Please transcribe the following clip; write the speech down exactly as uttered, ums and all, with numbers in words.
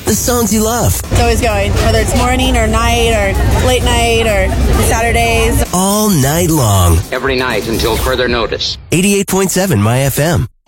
the songs you love. It's always going, whether it's morning or night or late night or Saturdays. All night long. Every night until further notice. eighty-eight point seven My F M.